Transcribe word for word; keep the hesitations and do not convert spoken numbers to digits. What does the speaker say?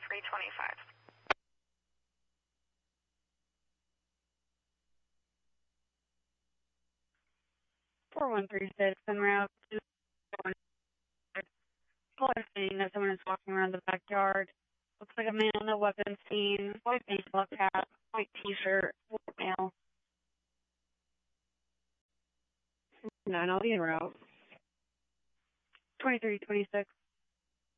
three twenty-five. four one three six, en route to caller saying that someone is walking around the backyard. Looks like a man, no weapon seen, white baseball cap, white t-shirt, white male. nine, I'll be en route. twenty-three twenty-six.